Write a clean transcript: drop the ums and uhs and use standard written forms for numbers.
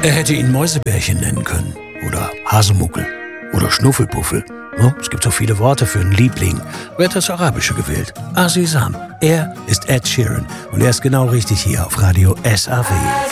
Er hätte ihn Mäusebärchen nennen können. Oder Hasemuckel. Oder Schnuffelpuffel. Oh, es gibt so viele Worte für einen Liebling. Wer hat das Arabische gewählt? Azizam. Er ist Ed Sheeran. Und er ist genau richtig hier auf Radio SAW.